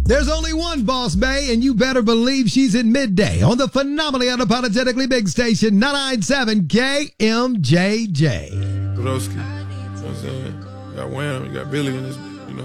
There's only one Boss Bay, and you better believe she's at midday on the phenomenally unapologetically big station 997 KMJJ. Broski. You know what I'm saying? You got Wham, you got Billy in this.